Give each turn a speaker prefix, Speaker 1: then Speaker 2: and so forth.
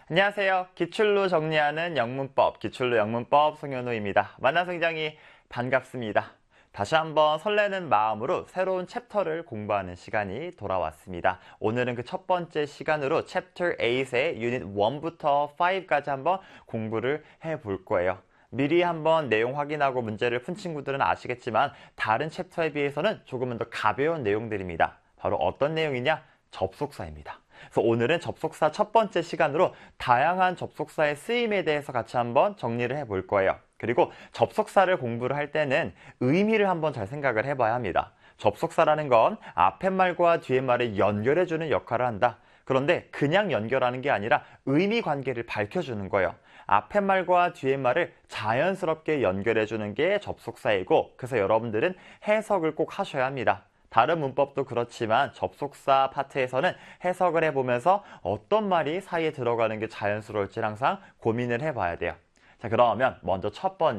Speaker 1: 안녕하세요. 기출로 정리하는 영문법, 기출로 영문법 송현우입니다. 만나서 굉장히 반갑습니다. 다시 한번 설레는 마음으로 새로운 챕터를 공부하는 시간이 돌아왔습니다. 오늘은 그 첫 번째 시간으로 Chapter 8의 Unit 1부터 5까지 한번 공부를 해볼 거예요. 미리 한번 내용 확인하고 문제를 푼 친구들은 아시겠지만 다른 챕터에 비해서는 조금은 더 가벼운 내용들입니다. 바로 어떤 내용이냐? 접속사입니다. 그래서 오늘은 접속사 첫 번째 시간으로 다양한 접속사의 쓰임에 대해서 같이 한번 정리를 해볼 거예요. 그리고 접속사를 공부를 할 때는 의미를 한번 잘 생각을 해봐야 합니다. 접속사라는 건 앞에 말과 뒤에 말을 연결해주는 역할을 한다. 그런데 그냥 연결하는 게 아니라 의미 관계를 밝혀주는 거예요. 앞에 말과 뒤에 말을 자연스럽게 연결해주는 게 접속사이고, 그래서 여러분들은 해석을 꼭 하셔야 합니다. 다른 문법도 그렇지만 접속사 파트에서는 해석을 해보면서 어떤 말이 사이에 들어가는 게 자연스러울지 항상 고민을 해봐야 돼요. 자, 그러면 먼저 첫 번째